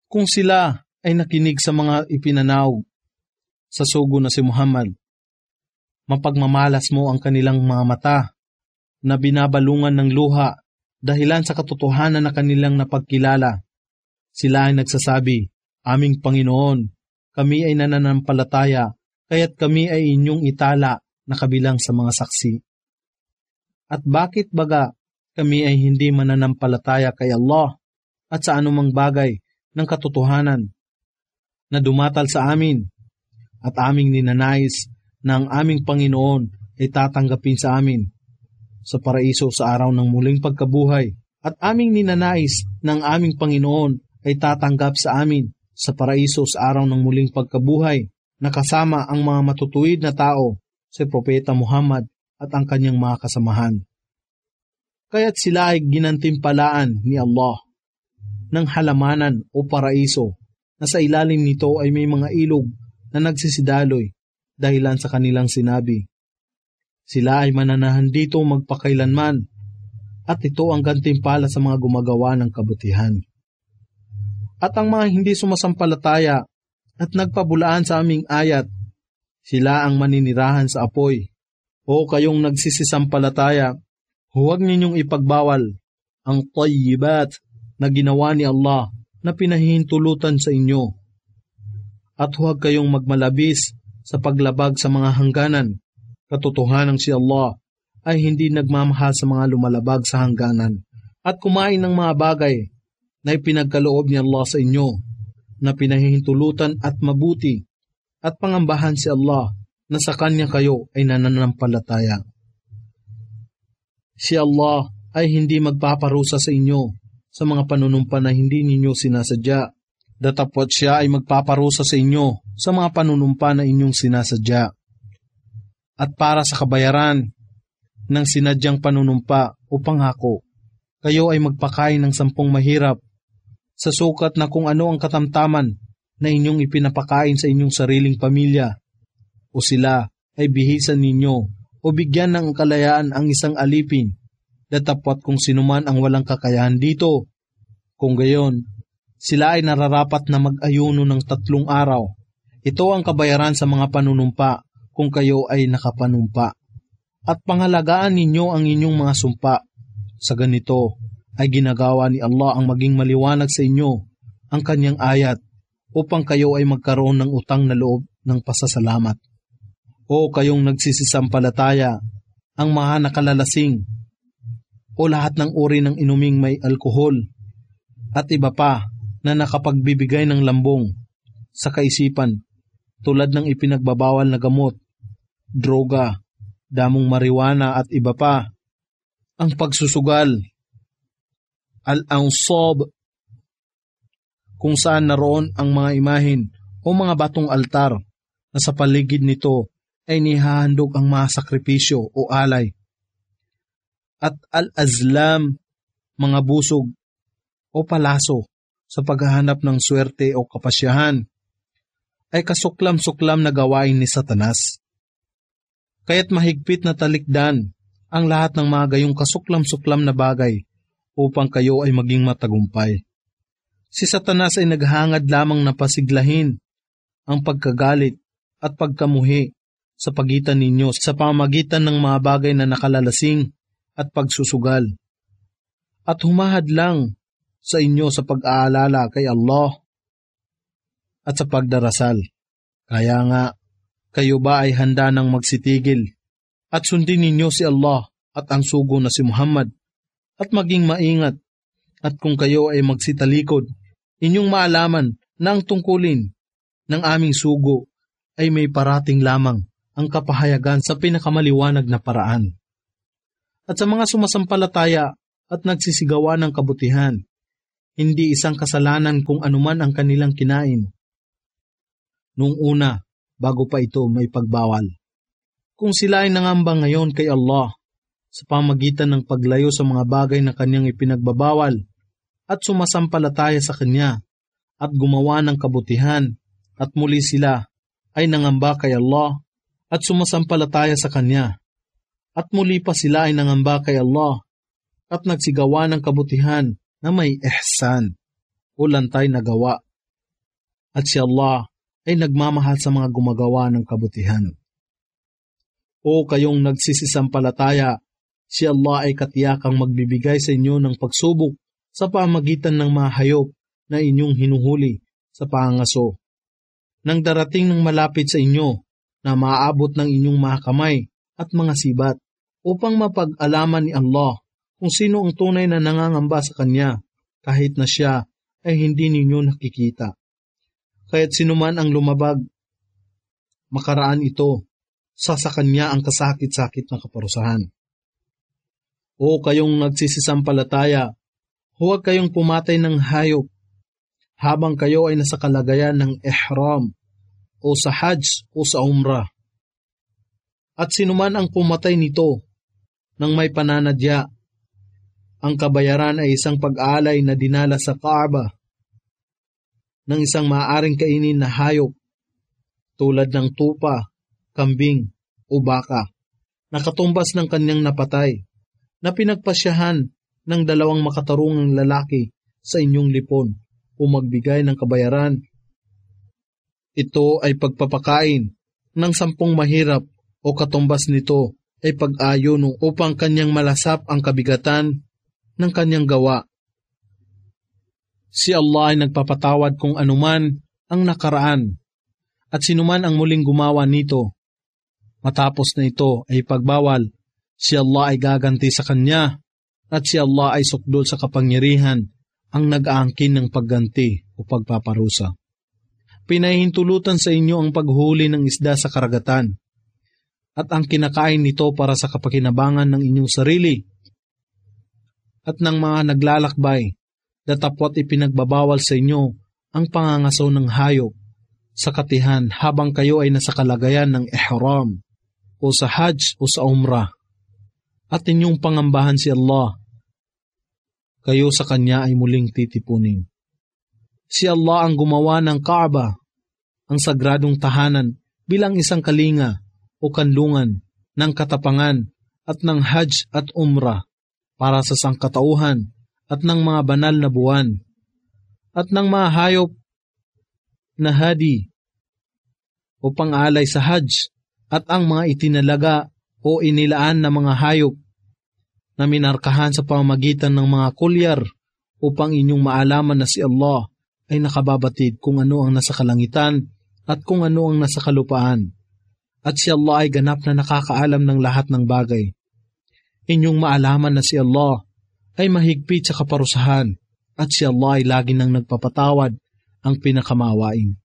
Kung sila ay nakinig sa mga ipinanaw sa sugo na si Muhammad, mapagmamalas mo ang kanilang mga mata na binabalungan ng luha dahilan sa katotohanan na kanilang napagkilala. Sila ay nagsasabi, "Aming Panginoon, kami ay nananampalataya, kaya't kami ay inyong itala na kabilang sa mga saksi." At bakit baga kami ay hindi mananampalataya kay Allah at sa anumang bagay ng katotohanan na dumatal sa amin, at aming ninanais na ang aming Panginoon ay tatanggapin sa amin sa paraiso sa araw ng muling pagkabuhay, at aming ninanais na ang aming Panginoon ay tatanggap sa amin sa paraiso sa araw ng muling pagkabuhay na kasama ang mga matutuwid na tao, si Propeta Muhammad at ang kanyang mga kasamahan. Kaya't sila ay ginantimpalaan ni Allah ng halamanan o paraiso na sa ilalim nito ay may mga ilog na nagsisidaloy dahilan sa kanilang sinabi, "Sila ay mananahan dito magpakailanman," at ito ang gantimpala sa mga gumagawa ng kabutihan. At ang mga hindi sumasampalataya at nagpabulaan sa aming ayat, sila ang maninirahan sa apoy. O kayong nagsisisampalataya, huwag ninyong ipagbawal ang tayyibat na ginawa ni Allah na pinahihintulutan sa inyo. At huwag kayong magmalabis sa paglabag sa mga hangganan. Katotohanan si Allah ay hindi nagmamahal sa mga lumalabag sa hangganan at kumain ng mga bagay na ipinagkaloob ni Allah sa inyo na pinahihintulutan at mabuti, at pangambahan si Allah na sa Kanya kayo ay nananampalataya. Si Allah ay hindi magpaparusa sa inyo sa mga panunumpa na hindi ninyo sinasadya, datapwat Siya ay magpaparusa sa inyo sa mga panunumpa na inyong sinasadya. At para sa kabayaran ng sinadyang panunumpa o pangako, kayo ay magpakain ng 10 mahirap sa sukat na kung ano ang katamtaman na inyong ipinapakain sa inyong sariling pamilya, o sila ay bihisan ninyo o bigyan ng kalayaan ang isang alipin, datapwat kung sinuman ang walang kakayahan dito. Kung gayon, sila ay nararapat na mag-ayuno ng 3 araw. Ito ang kabayaran sa mga panunumpa kung kayo ay nakapanumpa. At pangalagaan ninyo ang inyong mga sumpa. Sa ganito ay ginagawa ni Allah ang maging maliwanag sa inyo ang Kanyang ayat upang kayo ay magkaroon ng utang na loob ng pasasalamat. O kayong nagsisisampalataya, ang mga nakalalasing o lahat ng uri ng inuming may alkohol at iba pa na nakapagbibigay ng lambong sa kaisipan tulad ng ipinagbabawal na gamot, droga, damong marijuana at iba pa, ang pagsusugal, al-ansab, kung saan naroon ang mga imahin o mga batong altar na sa paligid nito ay nihahandog ang mga sakripisyo o alay, at al-azlam, mga busog o palaso sa paghahanap ng swerte o kapasyahan, ay kasuklam-suklam na gawain ni Satanas. Kaya't mahigpit na talikdan ang lahat ng mga gayong kasuklam-suklam na bagay upang kayo ay maging matagumpay. Si Satanas ay naghangad lamang na pasiglahin ang pagkagalit at pagkamuhi sa pagitan ninyo sa pamamagitan ng mga bagay na nakalalasing at pagsusugal, at humahad lang sa inyo sa pag-aalala kay Allah at sa pagdarasal. Kaya nga, kayo ba ay handa nang magsitigil at sundin ninyo si Allah at ang sugo na si Muhammad at maging maingat, at kung kayo ay magsitalikod, inyong maalaman na ang tungkulin ng aming sugo ay may parating lamang ang kapahayagan sa pinakamaliwanag na paraan. At sa mga sumasampalataya at nagsisigawa ng kabutihan, hindi isang kasalanan kung anuman ang kanilang kinain noong una, bago pa ito may pagbawal. Kung sila ay nangamba ngayon kay Allah sa pamagitan ng paglayo sa mga bagay na kanyang ipinagbabawal at sumasampalataya sa kanya at gumawa ng kabutihan, at muli sila ay nangamba kay Allah at sumasampalataya sa kanya, at muli pa sila ay nangamba kay Allah at nagsigawa ng kabutihan na may ihsan o lantay na gawa at si Allah ay nagmamahal sa mga gumagawa ng kabutihan. O kayong nagsisisampalataya, si Allah ay katiyakang magbibigay sa inyo ng pagsubok sa pamagitan ng mga hayop na inyong hinuhuli sa pangangaso. Nang darating ng malapit sa inyo na maaabot ng inyong mga kamay at mga sibat upang mapag-alaman ni Allah kung sino ang tunay na nangangamba sa Kanya kahit na siya ay hindi ninyo nakikita. Kaya't sinuman ang lumabag, makaraan ito, sa Kanya ang kasakit-sakit na kaparusahan. O kayong nagsisisampalataya, huwag kayong pumatay ng hayop habang kayo ay nasa kalagayan ng ihram o sa hajj o sa umrah. At sinuman ang pumatay nito nang may pananadya, ang kabayaran ay isang pag-aalay na dinala sa Kaaba ng isang maaaring kainin na hayop tulad ng tupa, kambing o baka na katumbas ng kanyang napatay na pinagpasyahan ng 2 makatarungang lalaki sa inyong lipon o magbigay ng kabayaran. Ito ay pagpapakain ng 10 mahirap o katumbas nito ay pag-ayuno upang kanyang malasap ang kabigatan ng kanyang gawa. Si Allah ay nagpapatawad kung anuman ang nakaraan at sinuman ang muling gumawa nito. Matapos na ito ay pagbawal, si Allah ay gaganti sa kanya at si Allah ay sukdol sa kapangyarihan ang nag-aangkin ng pagganti o pagpaparusa. Pinahintulutan sa inyo ang paghuli ng isda sa karagatan at ang kinakain nito para sa kapakinabangan ng inyong sarili at ng mga naglalakbay, datapwat ipinagbabawal sa inyo ang pangangasaw ng hayop sa katihan habang kayo ay nasa kalagayan ng ihram o sa hajj o sa umrah at inyong pangambahan si Allah. Kayo sa Kanya ay muling titipunin. Si Allah ang gumawa ng Kaaba, ang sagradong tahanan bilang isang kalinga o kanlungan ng katapangan at ng hajj at umrah para sa sangkatauhan at ng mga banal na buwan at ng mga hayop na hadi o pang-alay sa hajj at ang mga itinalaga o inilaan na mga hayop na minarkahan sa pamamagitan ng mga kulyar upang inyong maalaman na si Allah ay nakababatid kung ano ang nasa kalangitan at kung ano ang nasa kalupaan. At si Allah ay ganap na nakakaalam ng lahat ng bagay. Inyong maalaman na si Allah ay mahigpit sa kaparusahan at si Allah ay lagi nang nagpapatawad ang pinakamawain.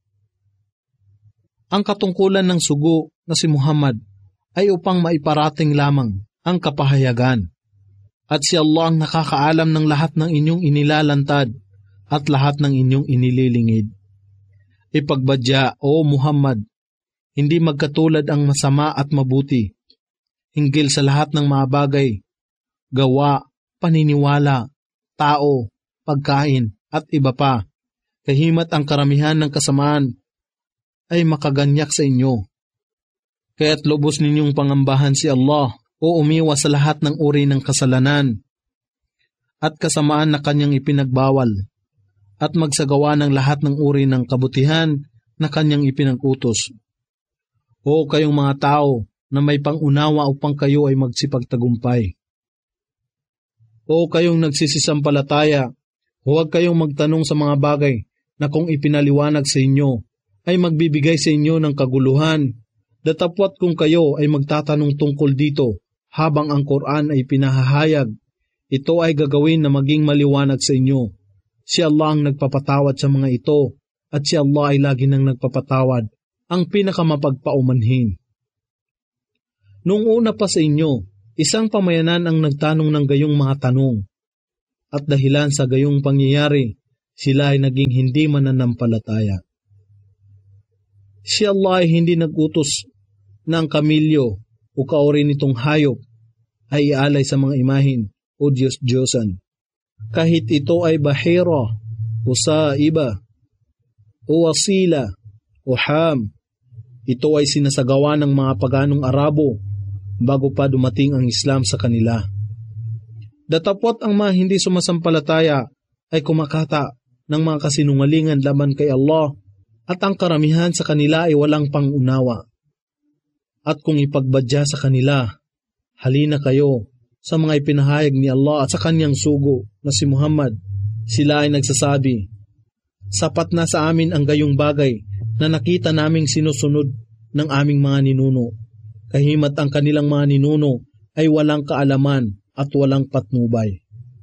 Ang katungkulan ng sugo na si Muhammad ay upang maiparating lamang ang kapahayagan. At si Allah ang nakakaalam ng lahat ng inyong inilalantad at lahat ng inyong inililingid. Ipagbadya, O Muhammad, hindi magkatulad ang masama at mabuti, hinggil sa lahat ng mga bagay, gawa, paniniwala, tao, pagkain, at iba pa. Kahimat ang karamihan ng kasamaan ay makaganyak sa inyo. Kaya't lubos ninyong pangambahan si Allah o umiwas sa lahat ng uri ng kasalanan at kasamaan na kanyang ipinagbawal at magsagawa ng lahat ng uri ng kabutihan na kanyang ipinag-utos. O kayong mga tao na may pangunawa upang kayo ay magsipagtagumpay. O kayong nagsisisampalataya, huwag kayong magtanong sa mga bagay na kung ipinaliwanag sa inyo ay magbibigay sa inyo ng kaguluhan, datapwat kung kayo ay magtatanong tungkol dito habang ang Quran ay pinahahayag, ito ay gagawin na maging maliwanag sa inyo. Si Allah ang nagpapatawad sa mga ito at si Allah ay lagi nang nagpapatawad, ang pinakamapagpaumanhin. Noong una pa sa inyo, isang pamayanan ang nagtanong ng gayong mga tanong at dahilan sa gayong pangyayari, sila ay naging hindi mananampalataya. Si Allah ay hindi nag-utos ng kamilyo o kauri nitong hayop ay ialay sa mga imahin o Diyos-Diyosan. Kahit ito ay bahira o saiba o wasila o ham, ito ay sinasagawa ng mga paganong Arabo bago pa dumating ang Islam sa kanila. Datapwat ang mga hindi sumasampalataya ay kumakata ng mga kasinungalingan laban kay Allah at ang karamihan sa kanila ay walang pangunawa. At kung ipagbadya sa kanila, halina kayo sa mga ipinahayag ni Allah at sa kanyang sugo na si Muhammad, sila ay nagsasabi, sapat na sa amin ang gayong bagay na nakita naming sinusunod ng aming mga ninuno. Kahimat ang kanilang mga ninuno ay walang kaalaman at walang patnubay.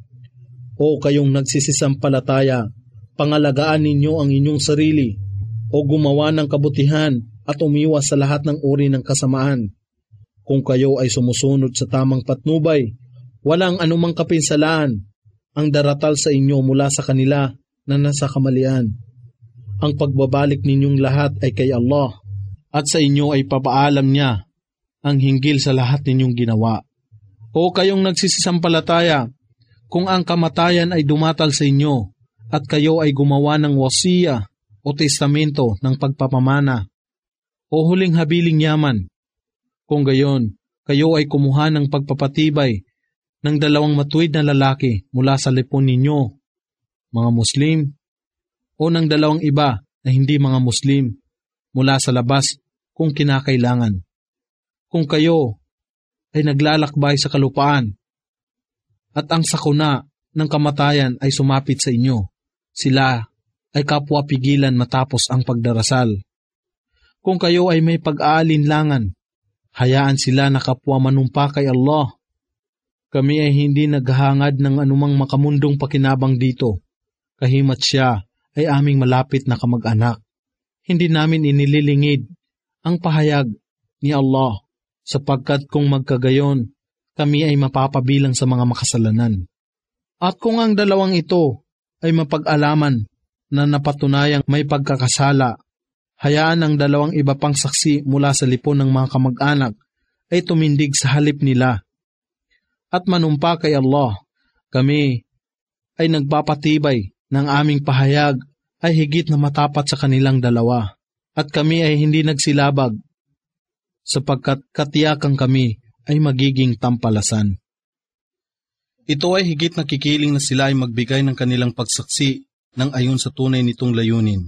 O kayong nagsisisampalataya, pangalagaan ninyo ang inyong sarili o gumawa ng kabutihan at umiwas sa lahat ng uri ng kasamaan. Kung kayo ay sumusunod sa tamang patnubay, walang anumang kapinsalaan ang daratal sa inyo mula sa kanila na nasa kamalian. Ang pagbabalik ninyong lahat ay kay Allah at sa inyo ay papaalam niya ang hinggil sa lahat ninyong ginawa. O kayong nagsisisampalataya, kung ang kamatayan ay dumatal sa inyo at kayo ay gumawa ng wasiya o testamento ng pagpapamana o huling habiling yaman, kung gayon, kayo ay kumuha ng pagpapatibay ng 2 matuwid na lalaki mula sa lipon ninyo, mga Muslim, o ng 2 iba na hindi mga Muslim mula sa labas kung kinakailangan. Kung kayo ay naglalakbay sa kalupaan at ang sakuna ng kamatayan ay sumapit sa inyo, sila ay kapwa pigilan matapos ang pagdarasal. Kung kayo ay may pag-aalinlangan, hayaan sila na kapwa manumpa kay Allah. Kami ay hindi naghahangad ng anumang makamundong pakinabang dito. Kahimat siya ay aming malapit na kamag-anak. Hindi namin inililingid ang pahayag ni Allah, sapagkat kung magkagayon, kami ay mapapabilang sa mga makasalanan. At kung ang 2 ito ay mapag-alaman na napatunayang may pagkakasala, hayaan ang 2 iba pang saksi mula sa lipon ng mga kamag-anak ay tumindig sa halip nila. At manumpa kay Allah, kami ay nagpapatibay ng aming pahayag ay higit na matapat sa kanilang 2, at kami ay hindi nagsilabag, sapagkat katiyakan kami ay magiging tampalasan. Ito ay higit na kikiling na sila ay magbigay ng kanilang pagsaksi ng ayon sa tunay nitong layunin.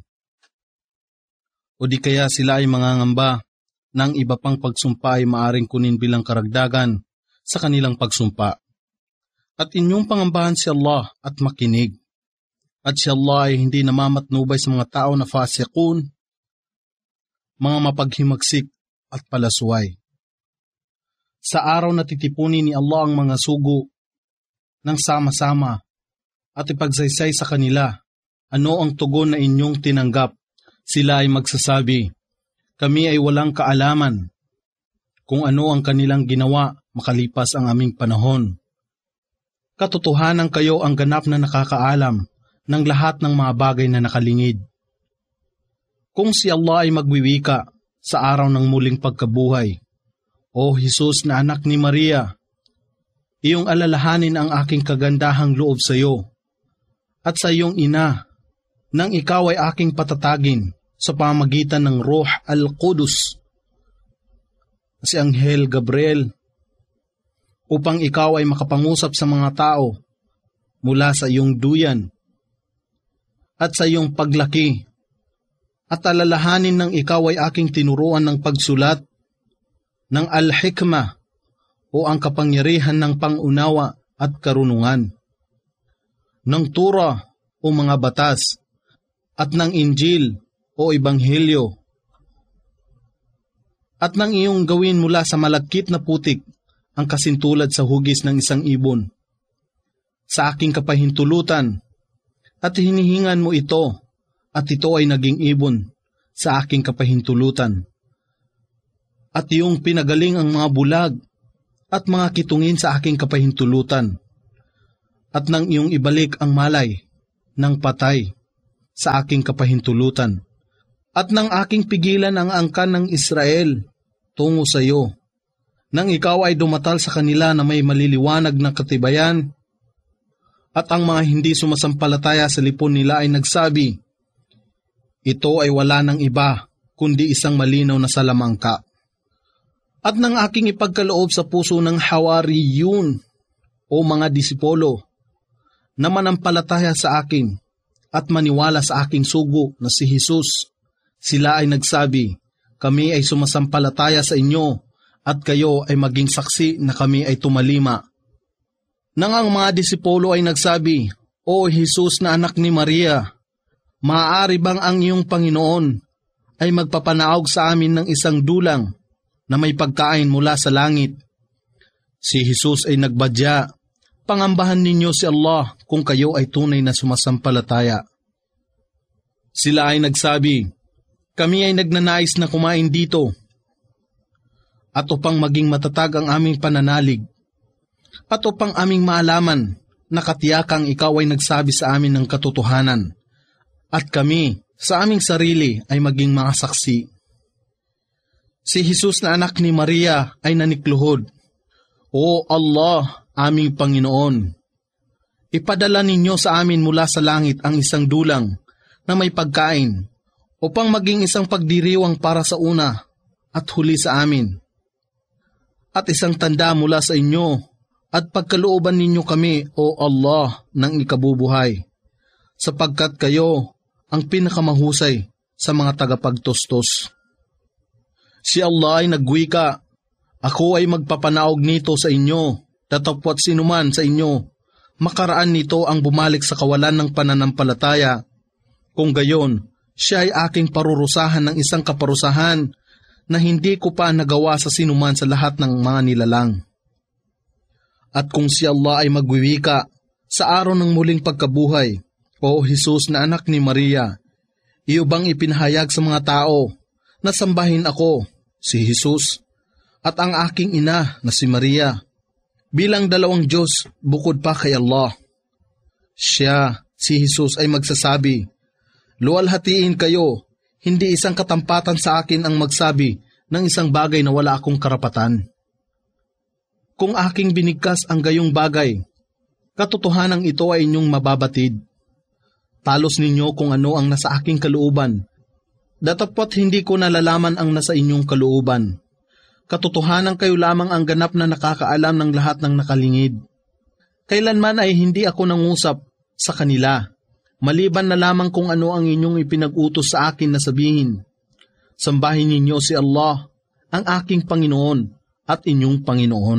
O di kaya sila ay mangangamba na ang iba pang pagsumpa ay maaring kunin bilang karagdagan sa kanilang pagsumpa. At inyong pangambahan si Allah at makinig. At si Allah ay hindi namamatnubay sa mga tao na fasiqun, mga mapaghimagsik at palasway. Sa araw na titipunin ni Allah ang mga sugo ng sama-sama at ipagsaysay sa kanila, ano ang tugon na inyong tinanggap? Sila ay magsasabi, kami ay walang kaalaman kung ano ang kanilang ginawa makalipas ang aming panahon. Katotohanan kayo ang ganap na nakakaalam ng lahat ng mga bagay na nakalingid. Kung si Allah ay magwiwika sa araw ng muling pagkabuhay, O Jesus na anak ni Maria, iyong alalahanin ang aking kagandahang loob sa iyo at sa iyong ina nang ikaw ay aking patatagin sa pamagitan ng Ruh al-Qudus, si Anghel Gabriel, upang ikaw ay makapangusap sa mga tao mula sa iyong duyan at sa iyong paglaki, at alalahanin ng ikaw ay aking tinuruan ng pagsulat ng al-hikmah o ang kapangyarihan ng pangunawa at karunungan, ng Torah o mga batas, at ng Injil o Ebanghelyo, at nang iyong gawin mula sa malagkit na putik ang kasintulad sa hugis ng isang ibon, sa aking kapahintulutan, at hinihingan mo ito, at ito ay naging ibon sa aking kapahintulutan. At iyong pinagaling ang mga bulag at mga kitungin sa aking kapahintulutan, at nang iyong ibalik ang malay ng patay sa aking kapahintulutan, at nang aking pigilan ang angkan ng Israel tungo sa iyo, nang ikaw ay dumatal sa kanila na may maliliwanag na katibayan, at ang mga hindi sumasampalataya sa lipon nila ay nagsabi, ito ay wala ng iba kundi isang malinaw na salamangka. At nang aking ipagkaloob sa puso ng Hawariyun o mga disipolo na manampalataya sa akin at maniwala sa aking sugo na si Jesus, Sila ay nagsabi, kami ay sumasampalataya sa inyo at kayo ay maging saksi na kami ay tumalima. Nang ang mga disipulo ay nagsabi, O Jesus na anak ni Maria, maaari bang ang iyong Panginoon ay magpapanaog sa amin ng isang dulang na may pagkain mula sa langit? Si Jesus ay nagbadya, pangambahan ninyo si Allah kung kayo ay tunay na sumasampalataya. Sila ay nagsabi, kami ay nagnanais na kumain dito, at upang maging matatag ang aming pananalig, at upang aming maalaman na katiyakang ikaw ay nagsabi sa amin ng katotohanan, at kami sa aming sarili ay maging mga saksi. Si Jesus na anak ni Maria ay nanikluhod, O Allah, aming Panginoon, ipadala ninyo sa amin mula sa langit ang isang dulang na may pagkain upang maging isang pagdiriwang para sa una at huli sa amin, at isang tanda mula sa inyo at pagkalooban ninyo kami, O Allah, ng ikabubuhay, sapagkat kayo ang pinakamahusay sa mga tagapagtustos. Si Allah ay nagwika, Ako ay magpapanaog nito sa inyo, datapwat sinuman sa inyo, makaraan nito ang bumalik sa kawalan ng pananampalataya. Kung gayon, siya ay aking parurusahan ng isang kaparusahan na hindi ko pa nagawa sa sinuman sa lahat ng mga nilalang. At kung si Allah ay magwiwika sa araw ng muling pagkabuhay, O Jesus na anak ni Maria, iyo bang ipinahayag sa mga tao na sambahin ako, si Jesus, at ang aking ina na si Maria, bilang dalawang Diyos bukod pa kay Allah? Siya, si Jesus, ay magsasabi, Luwalhatiin kayo, hindi isang katampatan sa akin ang magsabi ng isang bagay na wala akong karapatan. Kung aking binigkas ang gayong bagay, katotohanan ito ay inyong mababatid. Talos ninyo kung ano ang nasa aking kalooban, datapwat hindi ko nalalaman ang nasa inyong kalooban. Katotohanan kayo lamang ang ganap na nakakaalam ng lahat ng nakalingid. Kailanman ay hindi ako nangusap sa kanila, maliban na lamang kung ano ang inyong ipinag-utos sa akin na sabihin. Sambahin ninyo si Allah, ang aking Panginoon at inyong Panginoon.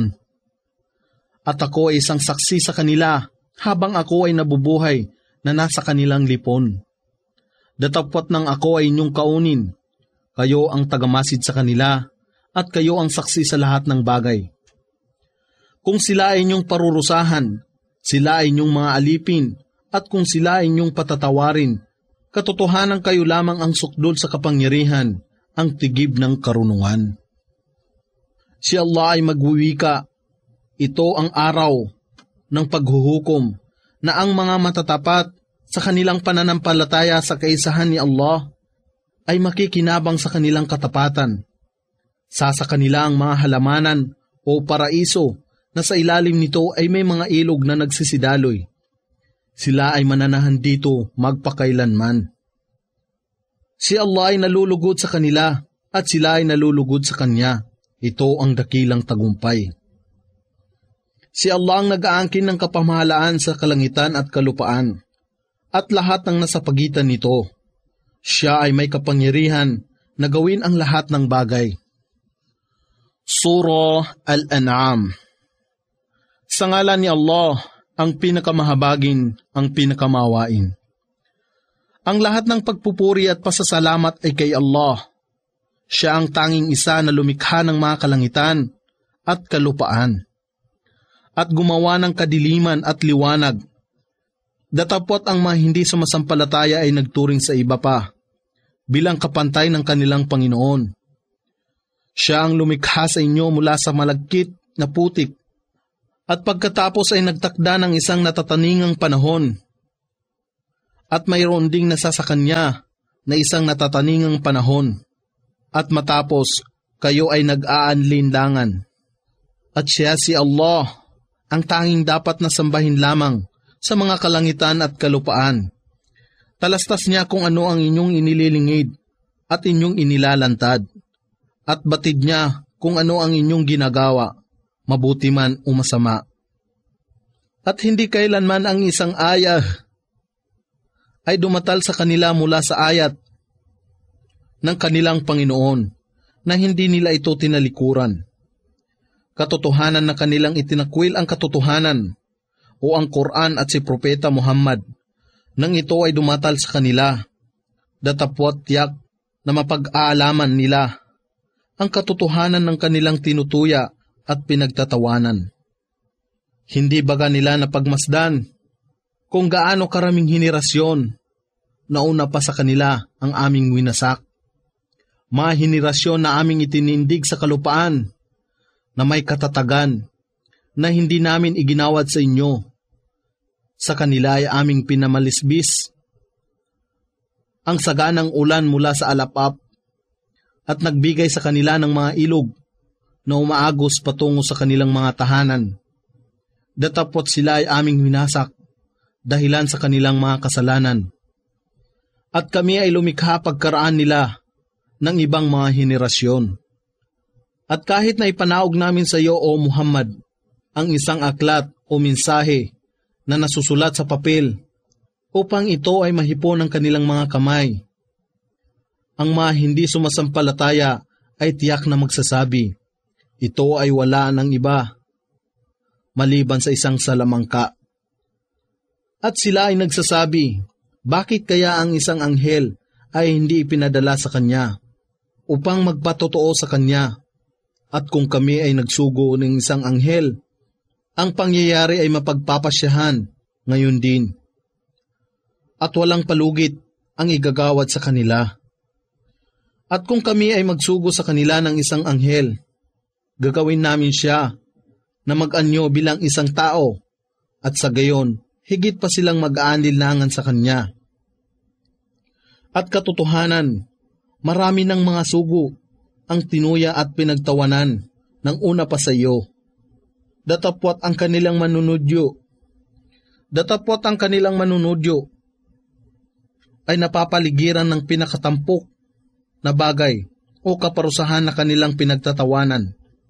At ako ay isang saksi sa kanila habang ako ay nabubuhay na nasa kanilang lipon. Datapwat nang ako ay inyong kaunin, kayo ang tagamasid sa kanila at kayo ang saksi sa lahat ng bagay. Kung sila ay inyong parurusahan, sila ay inyong mga alipin, at kung sila ay inyong patatawarin, katotohanan kayo lamang ang sukdol sa kapangyarihan, ang tigib ng karunungan. Si Allah ay magwiwika, ito ang araw ng paghuhukom, na ang mga matatapat sa kanilang pananampalataya sa kaisahan ni Allah ay makikinabang sa kanilang katapatan. Sa kanila ang mga halamanan o paraiso na sa ilalim nito ay may mga ilog na nagsisidaloy. Sila ay mananahan dito magpakailanman. Si Allah ay nalulugod sa kanila at sila ay nalulugod sa Kanya. Ito ang dakilang tagumpay. Si Allah ang nag-aangkin ng kapamahalaan sa kalangitan at kalupaan at lahat ng nasa pagitan nito. Siya ay may kapangyarihan na gawin ang lahat ng bagay. Surah Al-An'am. Sa ngalan ni Allah, ang pinakamahabagin, ang pinakamawain. Ang lahat ng pagpupuri at pasasalamat ay kay Allah. Siya ang tanging isa na lumikha ng mga kalangitan at kalupaan, at gumawa ng kadiliman at liwanag. Datapwat ang mga hindi sumasampalataya ay nagturing sa iba pa, bilang kapantay ng kanilang Panginoon. Siya ang lumikha sa inyo mula sa malagkit na putik, at pagkatapos ay nagtakda ng isang natataningang panahon, at mayroon ding nasa sa kanya na isang natataningang panahon, at matapos kayo ay nag-aanlinlangan. At siya si Allah, ang tanging dapat na sambahin lamang sa mga kalangitan at kalupaan. Talastas niya kung ano ang inyong inililingid at inyong inilalantad, at batid niya kung ano ang inyong ginagawa, mabuti man o masama. At hindi kailanman ang isang ayah ay dumatal sa kanila mula sa ayat ng kanilang Panginoon na hindi nila ito tinalikuran. Katotohanan na kanilang itinakwil ang katotohanan o ang Quran at si Propeta Muhammad nang ito ay dumatal sa kanila, datapwat tiyak na mapag-aalaman nila ang katotohanan ng kanilang tinutuya at pinagtatawanan. Hindi baga nila napagmasdan kung gaano karaming henerasyon na una pa sa kanila ang aming winasak. Mga henerasyon na aming itinindig sa kalupaan na may katatagan na hindi namin iginawad sa inyo. Sa kanila ay aming pinamalisbis ang saganang ulan mula sa alapap at nagbigay sa kanila ng mga ilog na umaagos patungo sa kanilang mga tahanan. Datapot sila ay aming winasak dahilan sa kanilang mga kasalanan. At kami ay lumikha pagkaraan nila ng ibang mga henerasyon. At kahit na ipanaog namin sa iyo, O Muhammad, ang isang aklat o mensahe na nasusulat sa papel upang ito ay mahipon ng kanilang mga kamay, ang mga hindi sumasampalataya ay tiyak na magsasabi, ito ay wala ng iba, maliban sa isang salamangka. At sila ay nagsasabi, bakit kaya ang isang anghel ay hindi ipinadala sa kanya upang magpatotoo sa kanya? At kung kami ay nagsugo ng isang anghel, ang pangyayari ay mapagpapasyahan ngayon din. At walang palugit ang igagawad sa kanila. At kung kami ay magsugo sa kanila ng isang anghel, gagawin namin siya na mag-anyo bilang isang tao at sa gayon, higit pa silang mag-aanlinlangan sa kanya. At katotohanan, marami ng mga sugo ang tinuya at pinagtawanan ng una pa sa iyo. Datapwat ang kanilang manunudyo. Datapwat ang kanilang manunudyo ay napapaligiran ng pinakatampok na bagay o kaparusahan na kanilang pinagtatawanan.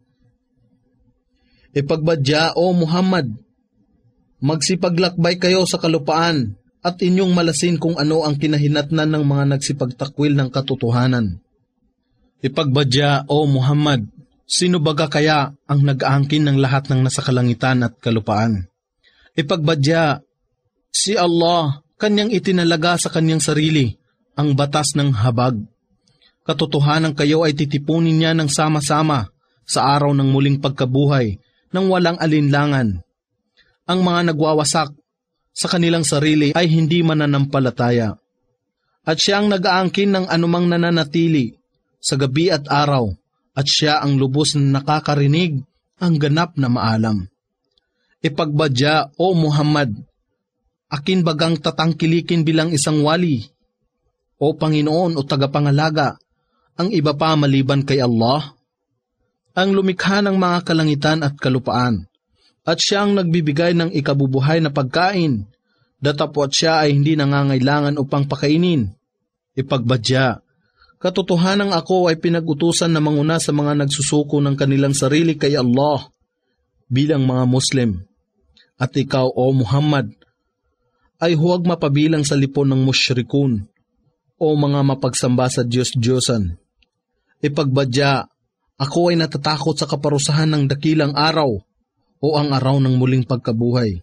Ipagbadya, O Muhammad, magsipaglakbay kayo sa kalupaan at inyong malasin kung ano ang kinahinatnan ng mga nagsipagtakwil ng katotohanan. Ipagbadya, O Muhammad, sino baga kaya ang nag-aangkin ng lahat ng nasa kalangitan at kalupaan? Ipagbadya, si Allah, kanyang itinalaga sa kanyang sarili ang batas ng habag. Katotohanan kayo ay titipunin niya ng sama-sama sa araw ng muling pagkabuhay nang walang alinlangan. Ang mga nagwawasak sa kanilang sarili ay hindi mananampalataya. At siya ang nag-aangkin ng anumang nananatili sa gabi at araw, at siya ang lubos na nakakarinig ang ganap na maalam. Ipagbadya, O Muhammad, akin bagang tatangkilikin bilang isang wali, o Panginoon o tagapangalaga, ang iba pa maliban kay Allah? Ang lumikha ng mga kalangitan at kalupaan, at siya ang nagbibigay ng ikabubuhay na pagkain, datapwat siya ay hindi nangangailangan upang pakainin. Ipagbadya, katotohanang ako ay pinag-utusan na manguna sa mga nagsusuko ng kanilang sarili kay Allah bilang mga Muslim. At ikaw, O Muhammad, ay huwag mapabilang sa lipon ng musyrikun o mga mapagsamba sa Diyos-Diyosan. Ipagbadya, ako ay natatakot sa kaparusahan ng dakilang araw o ang araw ng muling pagkabuhay.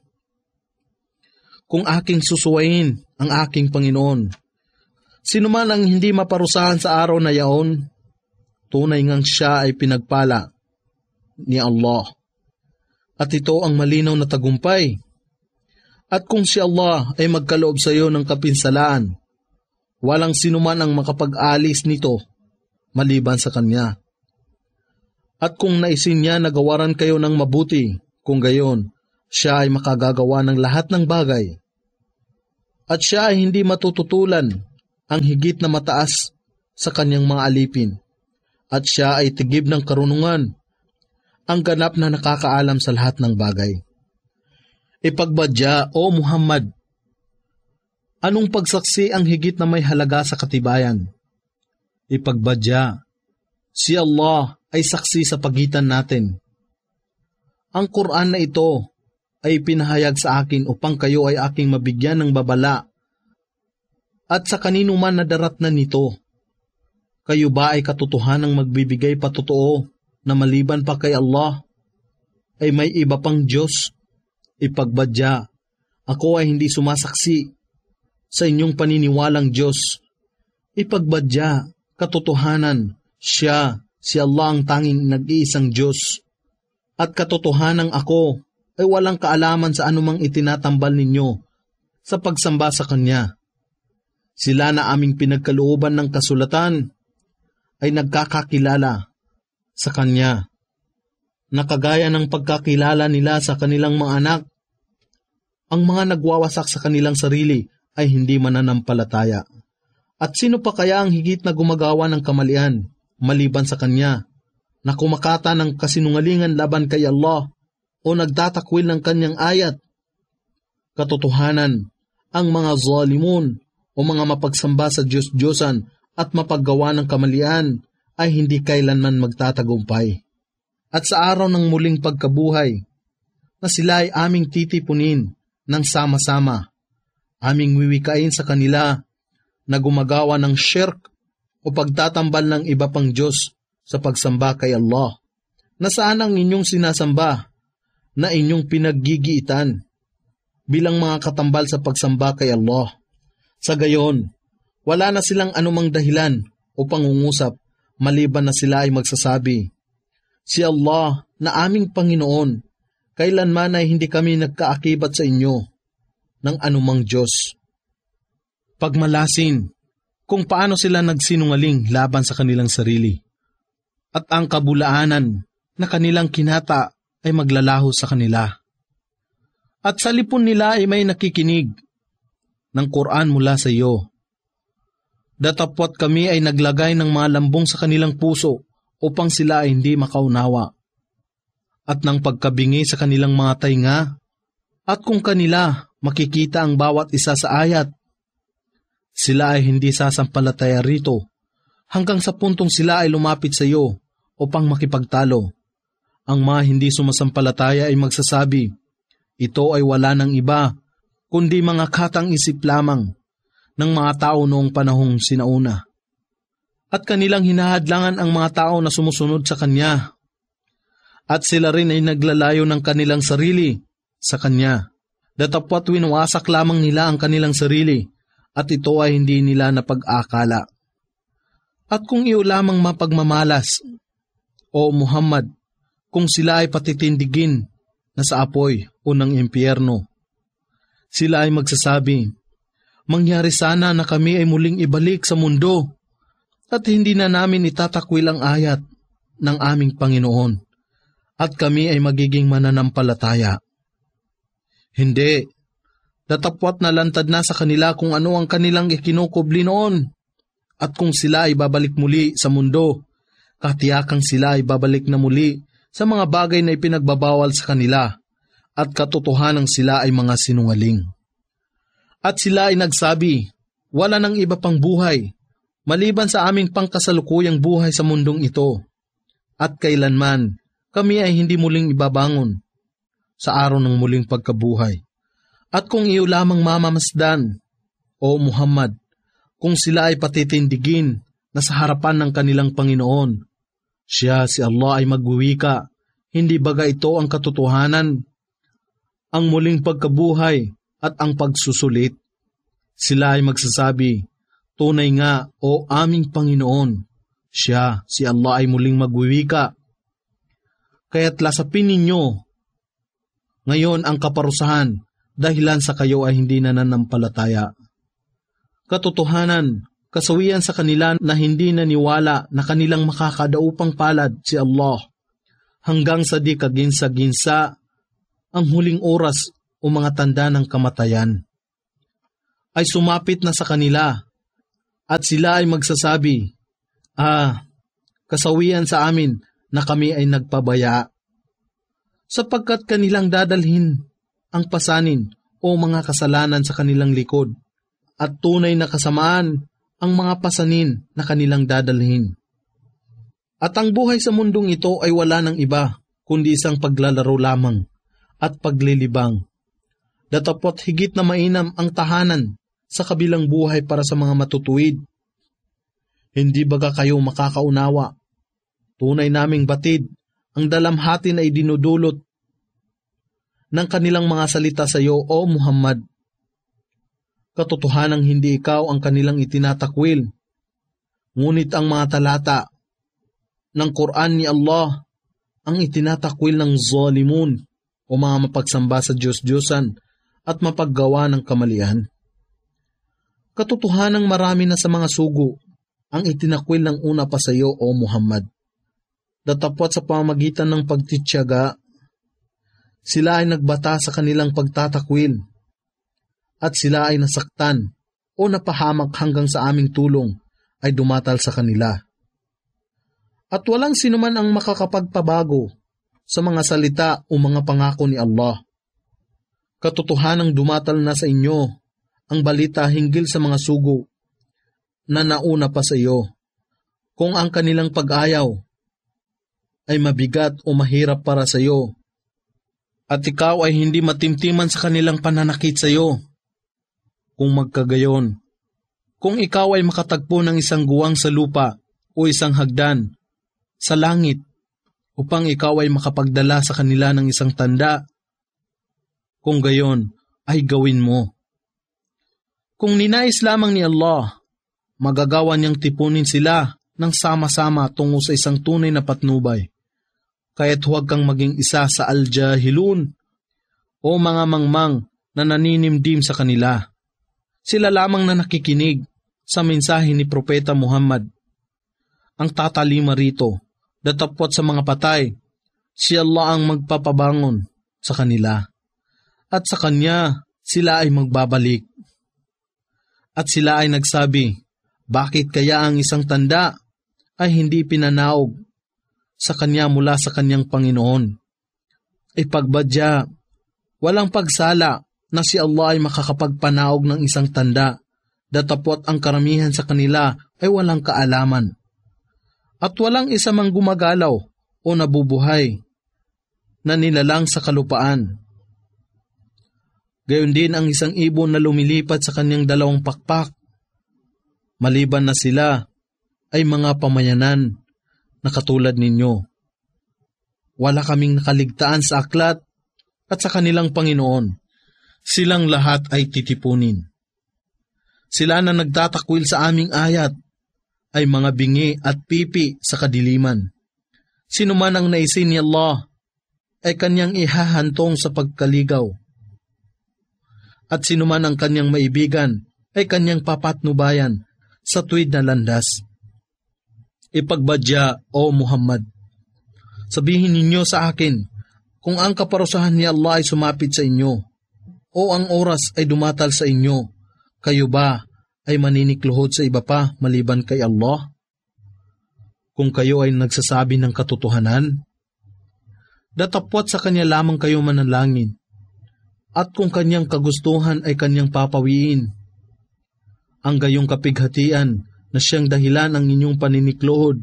Kung aking susuwayin ang aking Panginoon, sino man ang hindi maparusahan sa araw na yaon, tunay ngang siya ay pinagpala ni Allah. At ito ang malinaw na tagumpay. At kung si Allah ay magkaloob sa iyo ng kapinsalaan, walang sinuman ang makapag-alis nito maliban sa Kanya. At kung naisin niya na gawaran kayo ng mabuti, kung gayon, siya ay makagagawa ng lahat ng bagay. At siya ay hindi matututulan ang higit na mataas sa kanyang mga alipin. At siya ay tigib ng karunungan, ang ganap na nakakaalam sa lahat ng bagay. Ipagbadya, O Muhammad, anong pagsaksi ang higit na may halaga sa katibayan? Ipagbadya, si Allah ay saksi sa pagitan natin. Ang Quran na ito ay pinahayag sa akin upang kayo ay aking mabigyan ng babala at sa kanino man na darat na nito. Kayo ba ay katotohanang magbibigay patotoo na maliban pa kay Allah ay may iba pang Diyos? Ipagbadya, ako ay hindi sumasaksi sa inyong paniniwalang Diyos. Ipagbadya, katotohanan, siya, si Allah ang tanging nag-iisang Diyos. At katotohanang ako ay walang kaalaman sa anumang itinatambal ninyo sa pagsamba sa Kanya. Sila na aming pinagkalooban ng kasulatan ay nagkakakilala sa Kanya, na kagaya ng pagkakilala nila sa kanilang mga anak. Ang mga nagwawasak sa kanilang sarili ay hindi mananampalataya. At sino pa kaya ang higit na gumagawa ng kamalian maliban sa Kanya, na kumakata ng kasinungalingan laban kay Allah o nagtatakwil ng Kanyang ayat? Katotohanan, ang mga zalimun o mga mapagsamba sa Diyos-Diyosan at mapaggawa ng kamalian ay hindi kailanman magtatagumpay. At sa araw ng muling pagkabuhay, na sila ay aming titipunin ng sama-sama, aming wiwikain sa kanila na gumagawa ng shirk o pagtatambal ng iba pang Diyos sa pagsamba kay Allah. Nasaan ang inyong sinasamba na inyong pinaggigiitan bilang mga katambal sa pagsamba kay Allah? Sa gayon, wala na silang anumang dahilan o pangungusap maliban na sila ay magsasabi, si Allah na aming Panginoon, kailanman ay hindi kami nagkaakibat sa inyo ng anumang Diyos. Pagmalasin kung paano sila nagsinungaling laban sa kanilang sarili, at ang kabulaanan na kanilang kinata ay maglalaho sa kanila. At sa lipon nila ay may nakikinig ng Quran mula sa iyo. Datapwat kami ay naglagay ng mga lambong sa kanilang puso upang sila ay hindi makaunawa, at ng pagkabingi sa kanilang mga tainga, at kung kanila makikita ang bawat isa sa ayat, sila ay hindi sasampalataya rito, hanggang sa puntong sila ay lumapit sa iyo upang makipagtalo. Ang mga hindi sumasampalataya ay magsasabi, ito ay wala ng iba, kundi mga katang isip lamang ng mga tao noong panahong sinauna. At kanilang hinahadlangan ang mga tao na sumusunod sa Kanya, at sila rin ay naglalayo ng kanilang sarili sa Kanya. Datapwat winawasak lamang nila ang kanilang sarili, at ito ay hindi nila napag-akala. At kung iyo lamang mapagmamalas, o Muhammad, kung sila ay patitindigin na sa apoy o ng impyerno, sila ay magsasabi, mangyari sana na kami ay muling ibalik sa mundo, at hindi na namin itatakwil ang ayat ng aming Panginoon, at kami ay magiging mananampalataya. Hindi, datapwat na lantad na sa kanila kung ano ang kanilang ikinukubli noon, at kung sila ay babalik muli sa mundo, katiyakang sila ay babalik na muli sa mga bagay na ipinagbabawal sa kanila, at katotohanang sila ay mga sinungaling. At sila ay nagsabi, wala nang iba pang buhay, maliban sa aming pangkasalukuyang buhay sa mundong ito, at kailanman kami ay hindi muling ibabangon sa araw ng muling pagkabuhay. At kung iyo lamang mamamasdan, o Muhammad, kung sila ay patitindigin na sa harapan ng kanilang Panginoon, siya si Allah ay magwiwika, hindi baga ito ang katotohanan, ang muling pagkabuhay at ang pagsusulit? Sila ay magsasabi, tunay nga o aming Panginoon, siya si Allah ay muling magwiwika. Kaya't lasapin ninyo ngayon ang kaparusahan dahilan sa kayo ay hindi nananampalataya. Katotohanan, kasawian sa kanila na hindi naniwala na kanilang makakadaupang palad si Allah, hanggang sa di kaginsa-ginsa ang huling oras o mga tanda ng kamatayan ay sumapit na sa kanila, at sila ay magsasabi, kasawian sa amin na kami ay nagpabaya, sapagkat kanilang dadalhin ang pasanin o mga kasalanan sa kanilang likod, at tunay na kasamaan ang mga pasanin na kanilang dadalhin. At ang buhay sa mundong ito ay wala ng iba, kundi isang paglalaro lamang at paglilibang. Datapwat higit na mainam ang tahanan sa kabilang buhay para sa mga matutuwid. Hindi baga kayo makakaunawa? Tunay naming batid ang dalamhati na idinudulot ng kanilang mga salita sa iyo, O Muhammad. Katotohanang hindi ikaw ang kanilang itinatakwil, ngunit ang mga talata ng Quran ni Allah ang itinatakwil ng zalimun o mga mapagsamba sa Diyos-Diyosan at mapaggawa ng kamalian. Katotohanang marami na sa mga sugo ang itinakwil ng una pa sa iyo, O Muhammad. Datapwat sa pamamagitan ng pagtitiyaga, sila ay nagbata sa kanilang pagtatakwil at sila ay nasaktan o napahamak hanggang sa aming tulong ay dumatal sa kanila. At walang sinuman ang makakapagpabago sa mga salita o mga pangako ni Allah. Katotohanang dumatal na sa inyo ang balita hinggil sa mga sugo na nauna pa sa iyo. Kung ang kanilang pag-ayaw ay mabigat o mahirap para sa iyo, at ikaw ay hindi matimtiman sa kanilang pananakit sa iyo. Kung magkagayon, kung ikaw ay makatagpo ng isang guwang sa lupa o isang hagdan sa langit upang ikaw ay makapagdala sa kanila ng isang tanda, kung gayon ay gawin mo. Kung ninais lamang ni Allah, magagawa niyang tipunin sila ng sama-sama tungo sa isang tunay na patnubay. Kaya't huwag kang maging isa sa al-jahilun o mga mangmang na naninimdim sa kanila. Sila lamang na nakikinig sa mensahe ni Propeta Muhammad. Ang tatalima rito, datapwat sa mga patay, si Allah ang magpapabangon sa kanila. At sa Kanya, sila ay magbabalik. At sila ay nagsabi, bakit kaya ang isang tanda ay hindi pinanaog sa Kanya mula sa Kanyang Panginoon? Ipagbadya, walang pagsala na si Allah ay makakapagpanaog ng isang tanda, datapwat ang karamihan sa kanila ay walang kaalaman. At walang isa mang gumagalaw o nabubuhay na nilalang sa kalupaan. Gayon din ang isang ibon na lumilipad sa kanyang dalawang pakpak, maliban na sila ay mga pamayanan na katulad ninyo. Wala kaming nakaligtaan sa aklat at sa kanilang Panginoon. Silang lahat ay titipunin. Sila na nagtatakwil sa aming ayat ay mga bingi at pipi sa kadiliman. Sino man ang naisin ni Allah ay kanyang ihahantong sa pagkaligaw. At sino man ang kanyang maibigan ay kanyang papatnubayan sa tuwid na landas. Ipagbadya, O Muhammad, sabihin ninyo sa akin kung ang kaparusahan ni Allah ay sumapit sa inyo o ang oras ay dumatal sa inyo, kayo ba ay maninikluhod sa iba pa maliban kay Allah? Kung kayo ay nagsasabi ng katotohanan, datapwat sa Kanya lamang kayo manalangin, at kung Kanyang kagustuhan ay Kanyang papawiin. Ang gayong kapighatian na siyang dahilan ng inyong paninikluhod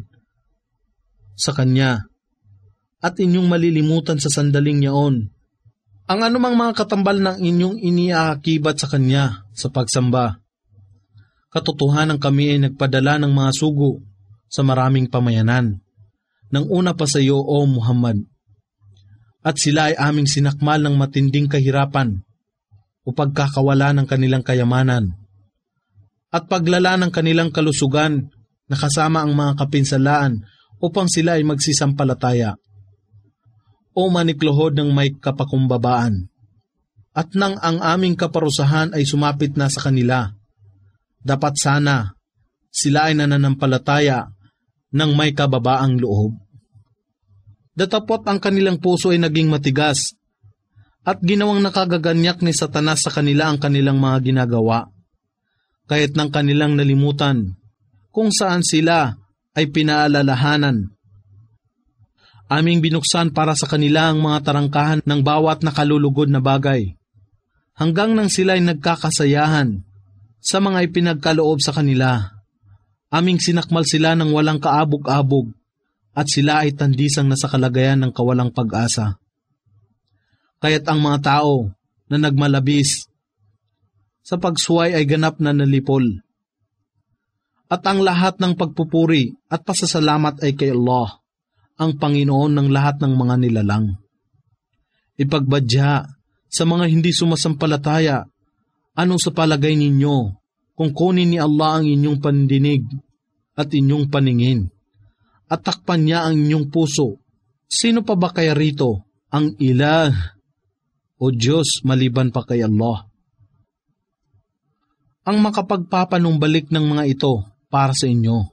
sa Kanya at inyong malilimutan sa sandaling yaon ang anumang mga katambal ng inyong iniaakibat sa Kanya sa pagsamba. Katotohanan kami ay nagpadala ng mga sugo sa maraming pamayanan, nang una pa sa iyo, O Muhammad. At sila ay aming sinakmal ng matinding kahirapan o pagkakawala ng kanilang kayamanan at paglala ng kanilang kalusugan na kasama ang mga kapinsalaan upang sila ay magsisampalataya o manikluhod ng may kapakumbabaan. At nang ang aming kaparusahan ay sumapit na sa kanila, dapat sana sila ay nananampalataya ng may kababaang loob. Datapot ang kanilang puso ay naging matigas at ginawang nakagaganyak ni Satanas sa kanila ang kanilang mga ginagawa, kahit nang kanilang nalimutan kung saan sila ay pinaalalahanan. Aming binuksan para sa kanila ang mga tarangkahan ng bawat nakalulugod na bagay, hanggang nang sila ay nagkakasayahan sa mga ipinagkaloob sa kanila. Aming sinakmal sila ng walang kaabog-abog, at sila ay tandisang nasa kalagayan ng kawalang pag-asa. Kaya't ang mga tao na nagmalabis sa pagsuway ay ganap na nalipol. At ang lahat ng pagpupuri at pasasalamat ay kay Allah, ang Panginoon ng lahat ng mga nilalang. Ipagbadya sa mga hindi sumasampalataya, anong sa palagay ninyo kung kunin ni Allah ang inyong pandinig at inyong paningin, at takpan niya ang inyong puso? Sino pa ba kaya rito ang ilah o Diyos maliban pa kay Allah? Ang makapagpapanumbalik ng mga ito para sa inyo.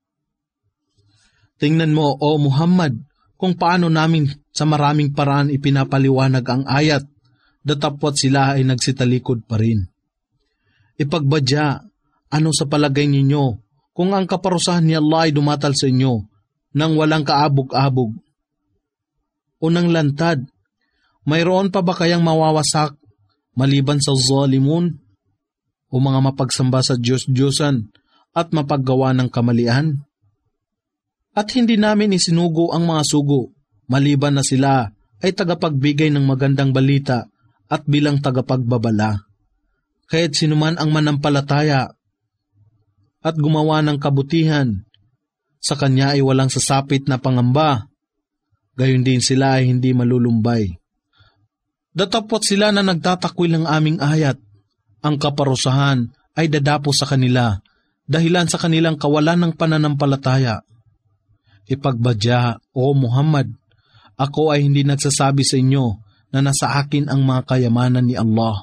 Tingnan mo, O Muhammad, kung paano namin sa maraming paraan ipinapaliwanag ang ayat, datapwat sila ay nagsitalikod pa rin. Ipagbadya, ano sa palagay ninyo kung ang kaparusahan ni Allah ay dumatal sa inyo nang walang kaabog-abog o nang lantad? Mayroon pa ba kayang mawawasak maliban sa zalimun o mga mapagsamba sa Diyos-Diyosan at mapaggawa ng kamalian? At hindi namin isinugo ang mga sugo, maliban na sila ay tagapagbigay ng magandang balita at bilang tagapagbabala. Kaya't sinuman ang manampalataya at gumawa ng kabutihan, sa kanya ay walang sasapit na pangamba, gayon din sila ay hindi malulumbay. Datapwat sila na nagtatakwil ng aming ayat, ang kaparusahan ay dadapo sa kanila, dahilan sa kanilang kawalan ng pananampalataya. Ipagbadya, O Muhammad, ako ay hindi nagsasabi sa inyo na nasa akin ang mga kayamanan ni Allah.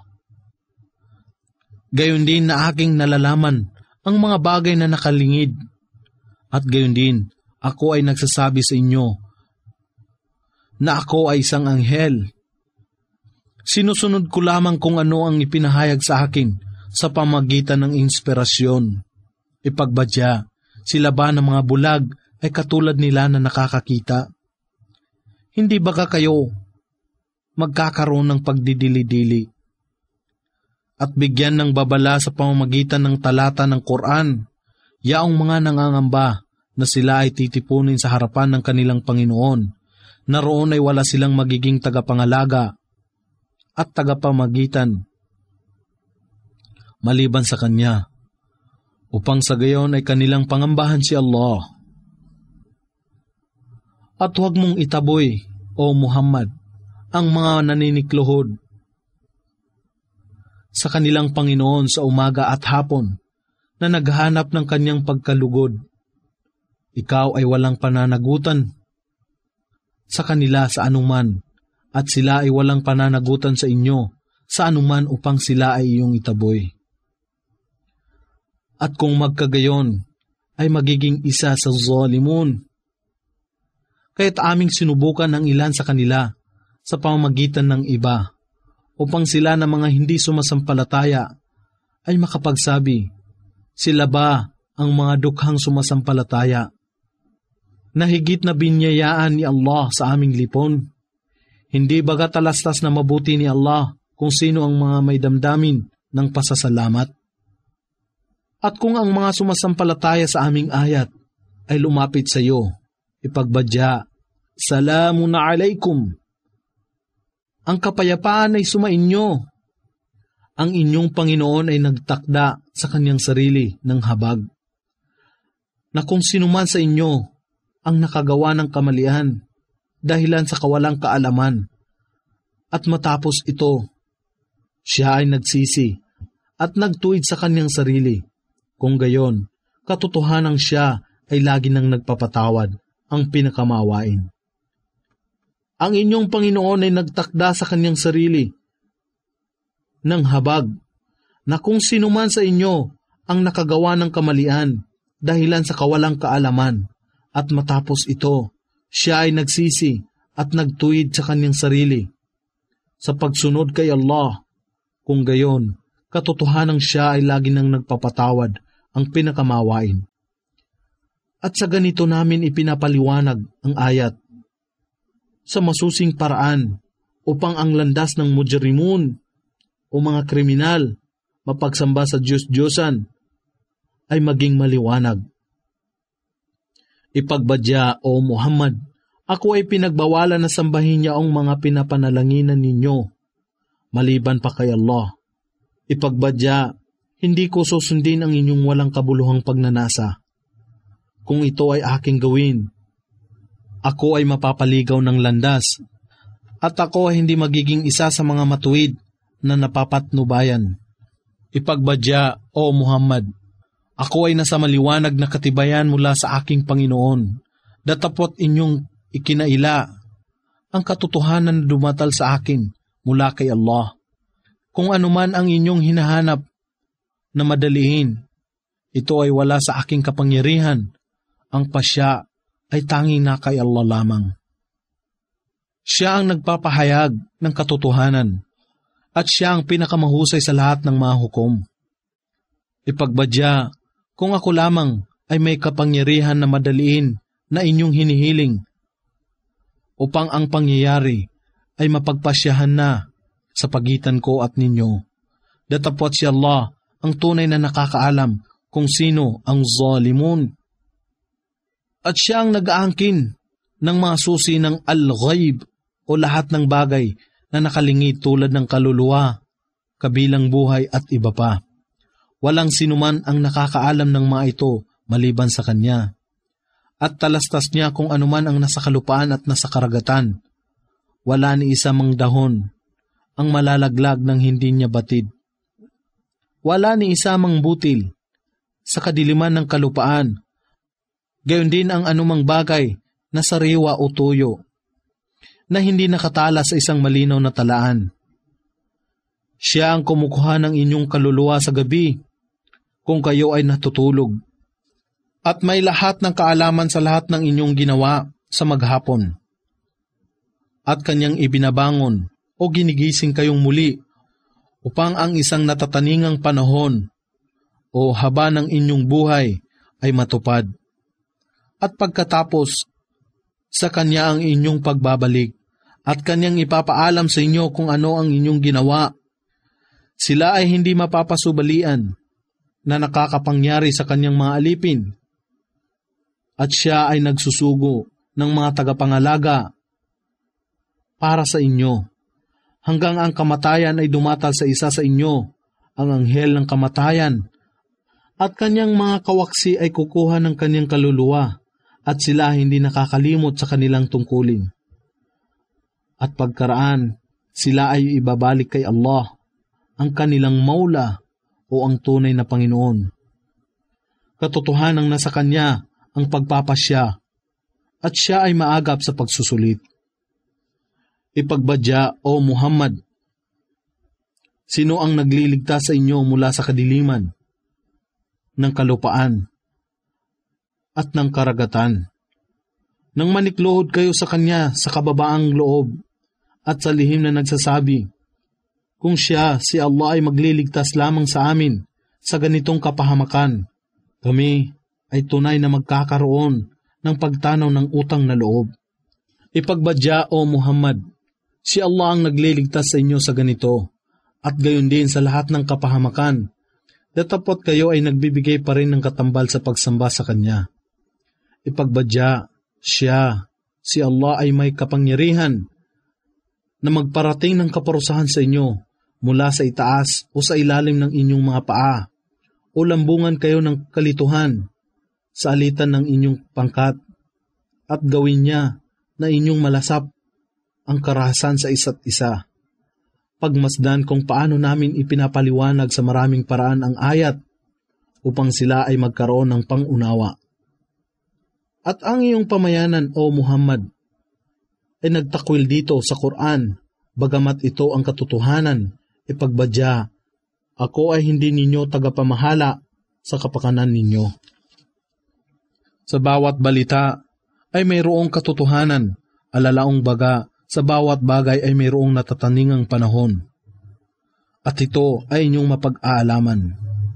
Gayon din na aking nalalaman ang mga bagay na nakalingid, at gayon din ako ay nagsasabi sa inyo na ako ay isang anghel. Sinusunod ko lamang kung ano ang ipinahayag sa akin sa pamagitan ng inspirasyon. Ipagbadya, sila ba ng mga bulag ay katulad nila na nakakakita? Hindi ba kayo magkakaroon ng pagdidili-dili at bigyan ng babala sa pamamagitan ng talata ng Quran, yaong mga nangangamba na sila ay titipunin sa harapan ng kanilang Panginoon, na roon ay wala silang magiging tagapangalaga at tagapamagitan maliban sa Kanya, upang sa gayon ay kanilang pangambahan si Allah. At huwag mong itaboy, O Muhammad, ang mga naninikluhod sa kanilang Panginoon sa umaga at hapon na naghahanap ng kanyang pagkalugod. Ikaw ay walang pananagutan sa kanila sa anuman, at sila ay walang pananagutan sa inyo sa anuman upang sila ay iyong itaboy. At kung magkagayon, ay magiging isa sa zalimun. Kaya't aming sinubukan ang ilan sa kanila sa pamamagitan ng iba, upang sila na mga hindi sumasampalataya ay makapagsabi, sila ba ang mga dukhang sumasampalataya na higit na binyayaan ni Allah sa aming lipon? Hindi baga talastas na mabuti ni Allah kung sino ang mga may damdamin ng pasasalamat? At kung ang mga sumasampalataya sa aming ayat ay lumapit sa iyo, ipagbadya, Salamun alaikum. Ang kapayapaan ay sumainyo. Ang inyong Panginoon ay nagtakda sa kanyang sarili ng habag, na kung sinuman sa inyo ang nakagawa ng kamalian dahilan sa kawalang kaalaman, at matapos ito, siya ay nagsisi at nagtuwid sa kanyang sarili. Kung gayon, katotohanang siya ay lagi nang nagpapatawad, ang pinakamawain. Ang inyong Panginoon ay nagtakda sa kanyang sarili ng habag, na kung sinuman sa inyo ang nakagawa ng kamalian dahilan sa kawalang kaalaman, at matapos ito, siya ay nagsisi at nagtuwid sa kanyang sarili sa pagsunod kay Allah. Kung gayon, katotohanang siya ay lagi nang nagpapatawad, ang pinakamawain. At sa ganito namin ipinapaliwanag ang ayat sa masusing paraan, upang ang landas ng mujrimun o mga kriminal mapagsamba sa Diyos-Diyosan ay maging maliwanag. Ipagbadya, O Muhammad, ako ay pinagbawalan na sambahin niya ang mga pinapanalanginan ninyo, maliban pa kay Allah. Ipagbadya, Hindi ko susundin ang inyong walang kabuluhang pagnanasa. Kung ito ay aking gawin, ako ay mapapaligaw ng landas, at ako ay hindi magiging isa sa mga matuwid na napapatnubayan. Ipagbadya, O Muhammad, ako ay nasa maliwanag na katibayan mula sa aking Panginoon, datapot inyong ikinaila ang katotohanan na dumatal sa akin mula kay Allah. Kung anuman ang inyong hinahanap na madaliin, ito ay wala sa aking kapangyarihan. Ang pasya ay tanging na kay Allah lamang. Siya ang nagpapahayag ng katotohanan at siya ang pinakamahusay sa lahat ng mga hukom. Ipagbadya, kung ako lamang ay may kapangyarihan na madaliin na inyong hinihiling upang ang pangyayari ay mapagpasyahan na sa pagitan ko at ninyo. Datapot si Allah ang tunay na nakakaalam kung sino ang zalimun. At siya ang nag-aangkin ng mga susi ng al-ghaib o lahat ng bagay na nakalingid tulad ng kaluluwa, kabilang buhay at iba pa. Walang sinuman ang nakakaalam ng mga ito maliban sa Kanya. At talastas niya kung anuman ang nasa kalupaan at nasa karagatan. Wala ni isa mang dahon ang malalaglag ng hindi niya batid. Wala ni isa mang butil sa kadiliman ng kalupaan. Gayon din ang anumang bagay na sariwa o tuyo na hindi nakatala sa isang malinaw na talaan. Siya ang kumukuha ng inyong kaluluwa sa gabi kung kayo ay natutulog, at may lahat ng kaalaman sa lahat ng inyong ginawa sa maghapon. At Kanyang ibinabangon o ginigising kayong muli upang ang isang natataningang panahon o haba ng inyong buhay ay matupad. At pagkatapos, sa Kanya ang inyong pagbabalik, at Kanyang ipapaalam sa inyo kung ano ang inyong ginawa. Sila ay hindi mapapasubalian na nakakapangyari sa Kanyang mga alipin, at Siya ay nagsusugo ng mga tagapangalaga para sa inyo, hanggang ang kamatayan ay dumatal sa isa sa inyo, ang anghel ng kamatayan, at Kanyang mga kawaksi ay kukuha ng Kanyang kaluluwa, at sila hindi nakakalimot sa kanilang tungkulin. At pagkaraan, sila ay ibabalik kay Allah, ang kanilang maula o ang tunay na Panginoon. Katotohanang nasa Kanya ang pagpapasya, at Siya ay maagap sa pagsusulit. Ipagbadya, O Muhammad, sino ang nagliligtas sa inyo mula sa kadiliman ng kalupaan at ng karagatan, nang manikluhod kayo sa Kanya sa kababaang loob at sa lihim na nagsasabi, kung Siya, si Allah ay magliligtas lamang sa amin sa ganitong kapahamakan, kami ay tunay na magkakaroon ng pagtanaw ng utang na loob. Ipagbadya, O Muhammad, si Allah ang nagliligtas sa inyo sa ganito, at gayon din sa lahat ng kapahamakan, datapot kayo ay nagbibigay pa rin ng katambal sa pagsamba sa Kanya. Ipagbadya, Siya, si Allah ay may kapangyarihan na magparating ng kaparusahan sa inyo mula sa itaas o sa ilalim ng inyong mga paa, o lambungan kayo ng kalituhan sa alitan ng inyong pangkat, at gawin niya na inyong malasap ang karahasan sa isa't isa. Pagmasdan kung paano namin ipinapaliwanag sa maraming paraan ang ayat upang sila ay magkaroon ng pangunawa. At ang iyong pamayanan, O Muhammad, ay nagtakwil dito sa Quran, bagamat ito ang katotohanan. Ipagbadya, ako ay hindi ninyo tagapamahala sa kapakanan ninyo. Sa bawat balita ay mayroong katotohanan, alalaong baga, sa bawat bagay ay mayroong natataningang panahon. At ito ay inyong mapag-aalaman.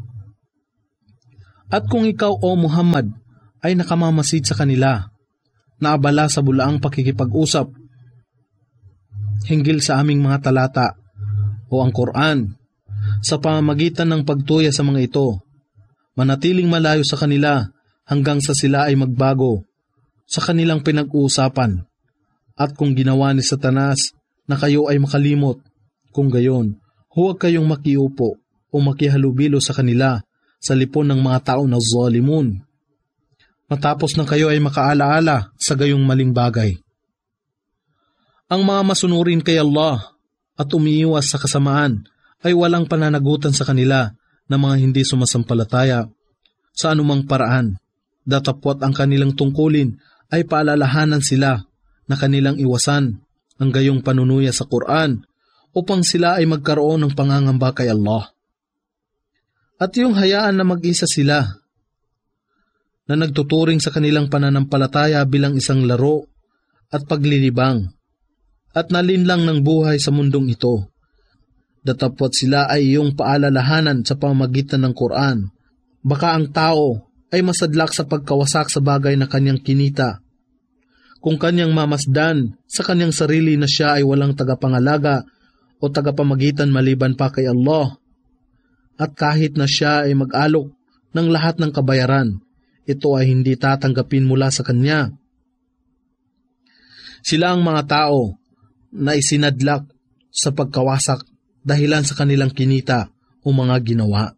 At kung ikaw, O Muhammad, ay nakamamasid sa kanila, naabala sa bulaang pakikipag-usap hinggil sa aming mga talata o ang Quran, sa pamamagitan ng pagtuya sa mga ito, manatiling malayo sa kanila hanggang sa sila ay magbago sa kanilang pinag-uusapan. At kung ginawa ni Satanas na kayo ay makalimot, kung gayon, huwag kayong makiupo o makihalubilo sa kanila sa lipon ng mga tao na zalimun. Matapos na kayo ay makaalaala sa gayong maling bagay. Ang mga masunurin kay Allah at umiiwas sa kasamaan ay walang pananagutan sa kanila na mga hindi sumasampalataya sa anumang paraan. Datapwat ang kanilang tungkulin ay paalalahanan sila na kanilang iwasan ang gayong panunuya sa Quran upang sila ay magkaroon ng pangangamba kay Allah. At yung hayaan na mag-isa sila na nagtuturing sa kanilang pananampalataya bilang isang laro at paglilibang at nalinlang ng buhay sa mundong ito. Datapwat sila ay iyong paalalahanan sa pamamagitan ng Quran. Baka ang tao ay masadlak sa pagkawasak sa bagay na kanyang kinita. Kung kanyang mamasdan sa kanyang sarili na siya ay walang tagapangalaga o tagapamagitan maliban pa kay Allah. At kahit na siya ay mag-alok ng lahat ng kabayaran, ito ay hindi tatanggapin mula sa kanya. Sila ang mga tao na isinadlak sa pagkawasak dahilan sa kanilang kinita o mga ginawa.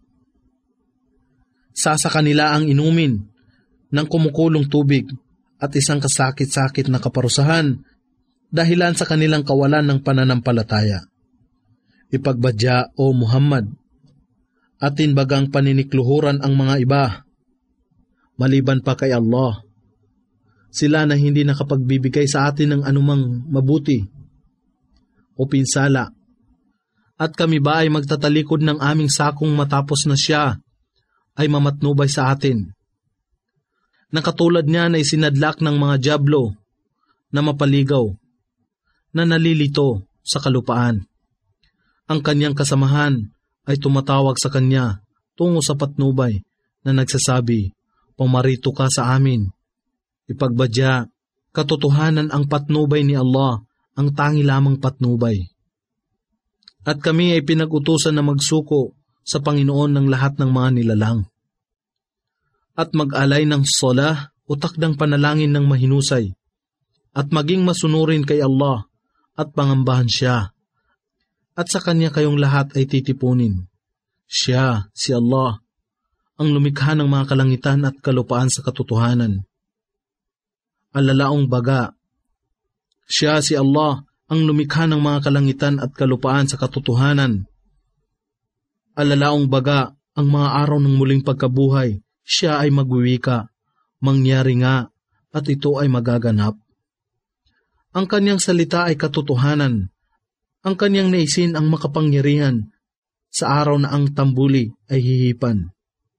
Sa kanila ang inumin ng kumukulong tubig at isang kasakit-sakit na kaparusahan dahilan sa kanilang kawalan ng pananampalataya. Ipagbadya o Muhammad, atin bagang paninikluhuran ang mga iba, maliban pa kay Allah. Sila na hindi nakapagbibigay sa atin ng anumang mabuti o pinsala. At kami ba ay magtatalikod ng aming sakong matapos na siya ay mamatnubay sa atin? Nakatulad niya na isinadlak ng mga dyablo na mapaligaw, na nalilito sa kalupaan. Ang kanyang kasamahan ay tumatawag sa kanya tungo sa patnubay na nagsasabi, pumarito ka sa amin. Ipagbadya, katotohanan ang patnubay ni Allah, ang tangi lamang patnubay. At kami ay pinag-utusan na magsuko sa Panginoon ng lahat ng mga nilalang. At mag-alay ng sola o takdang panalangin ng mahinusay. At maging masunurin kay Allah at pangambahan siya. At sa kanya kayong lahat ay titipunin. Siya, si Allah, ang lumikha ng mga kalangitan at kalupaan sa katotohanan. Alalaong baga, siya, si Allah, ang lumikha ng mga kalangitan at kalupaan sa katotohanan. Alalaong baga, ang mga araw ng muling pagkabuhay, siya ay magwiwika, mangyari nga, at ito ay magaganap. Ang kanyang salita ay katotohanan. Ang kanyang naisin ang makapangyarihan sa araw na ang tambuli ay hihipan.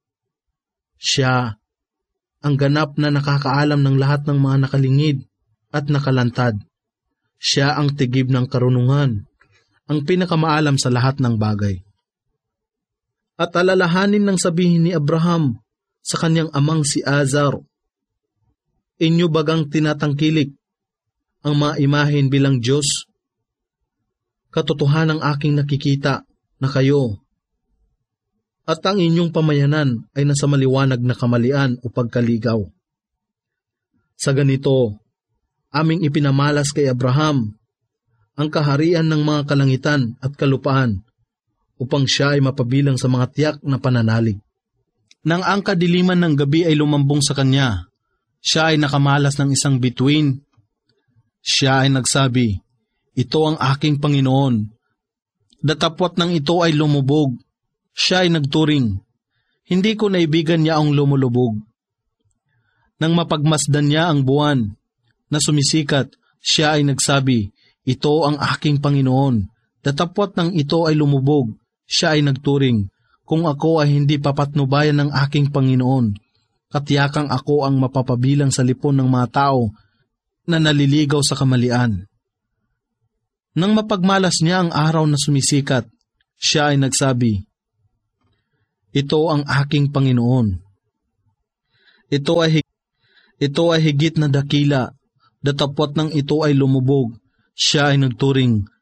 Siya, ang ganap na nakakaalam ng lahat ng mga nakalingid at nakalantad. Siya ang tigib ng karunungan, ang pinakamaalam sa lahat ng bagay. At alalahanin ng sabihin ni Abraham sa kanyang amang si Azar, inyo bagang tinatangkilik ang mga imahen bilang Diyos? Katotohanan ang aking nakikita na kayo at ang inyong pamayanan ay nasa maliwanag na kamalian o pagkaligaw. Sa ganito, aming ipinamalas kay Abraham ang kaharian ng mga kalangitan at kalupaan upang siya ay mapabilang sa mga tiyak na pananalig. Nang ang kadiliman ng gabi ay lumambong sa kanya, siya ay nakamalas ng isang bituin. Siya ay nagsabi, ito ang aking Panginoon. Datapwat ng ito ay lumubog. Siya ay nagturing, hindi ko naibigan niya ang lumulubog. Nang mapagmasdan niya ang buwan na sumisikat, siya ay nagsabi, ito ang aking Panginoon. Datapwat ng ito ay lumubog, siya ay nagturing, kung ako ay hindi papatnubayan ng aking Panginoon, katiyakang ako ang mapapabilang sa lipon ng mga tao na naliligaw sa kamalian. Nang mapagmalas niya ang araw na sumisikat, siya ay nagsabi, ito ang aking Panginoon. Ito ay higit na dakila, datapwat ng ito ay lumubog, siya ay nagturing,